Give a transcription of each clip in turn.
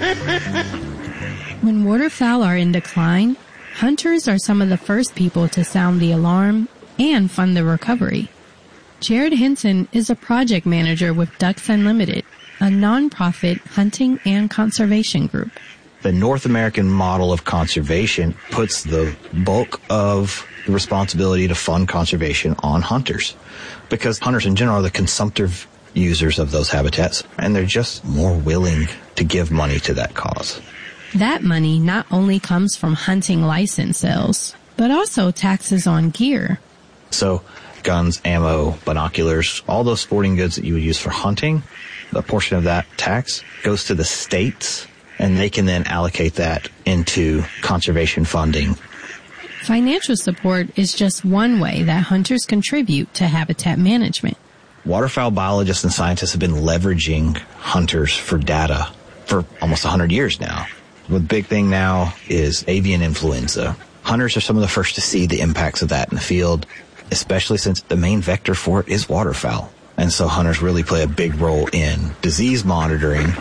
When waterfowl are in decline, hunters are some of the first people to sound the alarm and fund the recovery. Jared Hinton is a project manager with Ducks Unlimited, a nonprofit hunting and conservation group. The North American model of conservation puts the bulk of the responsibility to fund conservation on hunters, because hunters in general are the consumptive users of those habitats, and they're just more willing to give money to that cause. That money not only comes from hunting license sales, but also taxes on gear. So guns, ammo, binoculars, all those sporting goods that you would use for hunting, a portion of that tax goes to the states, and they can then allocate that into conservation funding. Financial support is just one way that hunters contribute to habitat management. Waterfowl biologists and scientists have been leveraging hunters for data for almost 100 years now. The big thing now is avian influenza. Hunters are some of the first to see the impacts of that in the field, especially since the main vector for it is waterfowl. And so hunters really play a big role in disease monitoring.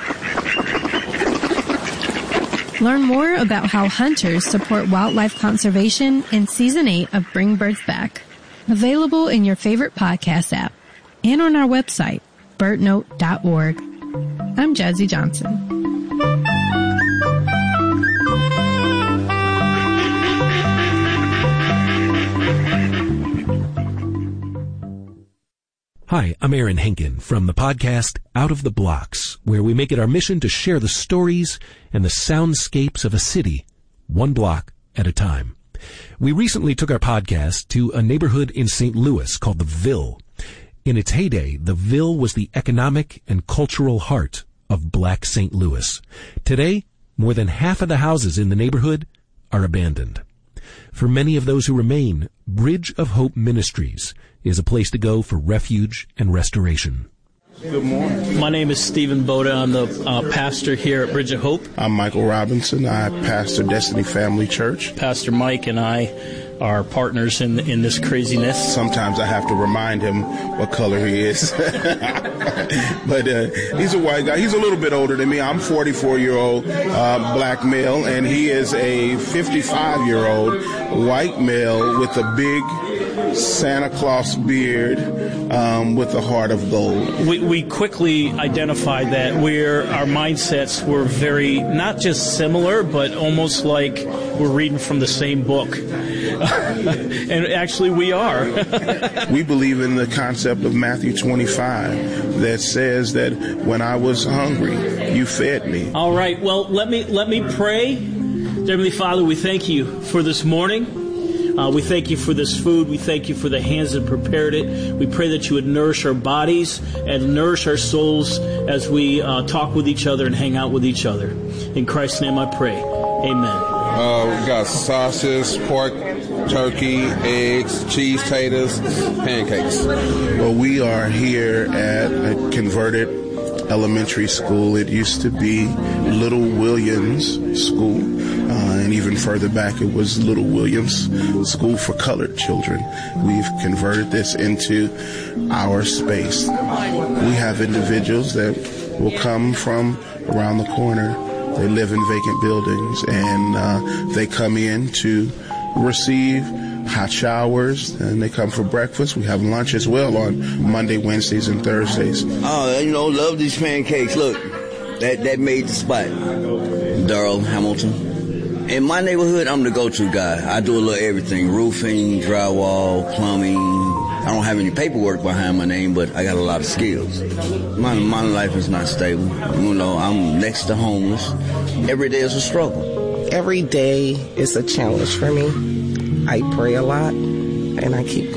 Learn more about how hunters support wildlife conservation in Season 8 of Bring Birds Back. Available in your favorite podcast app and on our website, birdnote.org. I'm Jazzy Johnson. Hi, I'm Aaron Henkin from the podcast Out of the Blocks, where we make it our mission to share the stories and the soundscapes of a city, one block at a time. We recently took our podcast to a neighborhood in St. Louis called the Ville. In its heyday, the Ville was the economic and cultural heart of Black St. Louis. Today, more than half of the houses in the neighborhood are abandoned. For many of those who remain, Bridge of Hope Ministries is a place to go for refuge and restoration. Good morning. My name is Stephen Boda. I'm the pastor here at Bridge of Hope. I'm Michael Robinson. I pastor Destiny Family Church. Pastor Mike and I are partners in this craziness. Sometimes I have to remind him what color he is. But he's a white guy. He's a little bit older than me. I'm 44-year-old black male, and he is a 55-year-old white male with a big Santa Claus beard with a heart of gold. We quickly identified that our mindsets were very, not just similar, but almost like we're reading from the same book. And actually we are. We believe in the concept of Matthew 25 that says that when I was hungry, you fed me. All right, well, let me pray. Heavenly Father, we thank you for this morning. We thank you for this food. We thank you for the hands that prepared it. We pray that you would nourish our bodies and nourish our souls as we talk with each other and hang out with each other. In Christ's name I pray. Amen. We got sausage, pork, turkey, eggs, cheese, taters, pancakes. Well, we are here at a converted elementary school. It used to be Little Williams School. And even further back, it was Little Williams School for Colored Children. We've converted this into our space. We have individuals that will come from around the corner. They live in vacant buildings, and they come in to receive hot showers, and they come for breakfast. We have lunch as well on Monday, Wednesdays, and Thursdays. Oh, love these pancakes. Look, that made the spot. Darrell Hamilton. In my neighborhood, I'm the go-to guy. I do a little everything: roofing, drywall, plumbing. I don't have any paperwork behind my name, but I got a lot of skills. My life is not stable. I'm next to homeless. Every day is a struggle. Every day is a challenge for me. I pray a lot, and I keep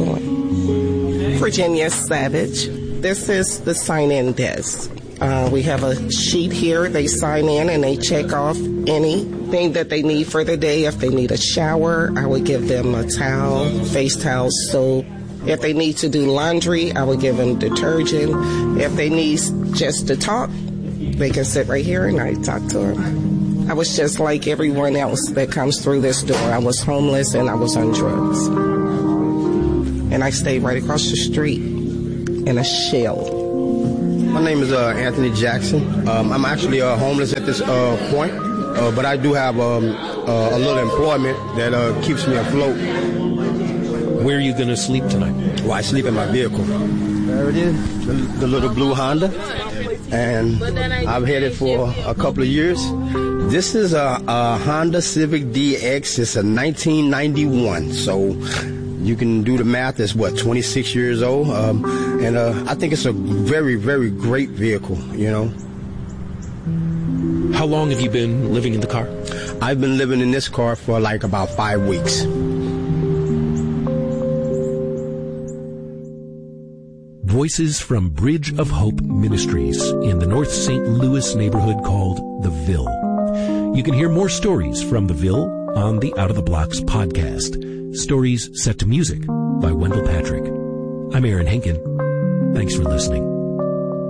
going. Virginia Savage. This is the sign-in desk. We have a sheet here. They sign in and they check off anything that they need for the day. If they need a shower, I would give them a towel, face towel, soap. If they need to do laundry, I would give them detergent. If they need just to talk, they can sit right here and I talk to them. I was just like everyone else that comes through this door. I was homeless and I was on drugs. And I stayed right across the street in a shell. My name is Anthony Jackson. I'm actually homeless at this point, but I do have a little employment that keeps me afloat. Where are you going to sleep tonight? Well, I sleep in my vehicle. There it is, the little blue Honda. And I've had it for a couple of years. This is a Honda Civic DX. It's a 1991. So you can do the math. It's 26 years old. And I think it's a very, very great vehicle, you know. How long have you been living in the car? I've been living in this car for like about 5 weeks. Voices from Bridge of Hope Ministries in the North St. Louis neighborhood called The Ville. You can hear more stories from The Ville on the Out of the Blocks podcast. Stories set to music by Wendell Patrick. I'm Aaron Henkin. Thanks for listening.